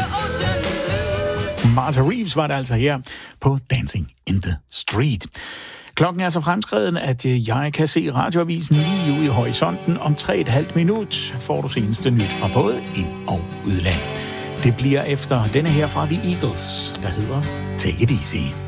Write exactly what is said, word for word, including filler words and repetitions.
Martha Reeves var det altså her på Dancing in the Street. Klokken er så fremskreden, at jeg kan se radioavisen lige ude i horisonten. Om tre et halvt minut får du seneste nyt fra både ind- og udland. Det bliver efter denne her fra The Eagles, der hedder Take It Easy.